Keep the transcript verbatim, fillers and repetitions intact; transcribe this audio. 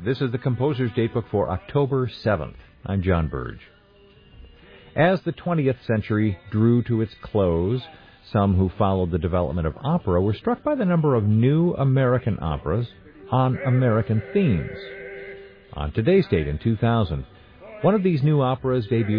This is the Composer's Datebook for October seventh. I'm John Burge. As the twentieth century drew to its close, some who followed the development of opera were struck by the number of new American operas on American themes. On today's date, in two thousand, one of these new operas debuted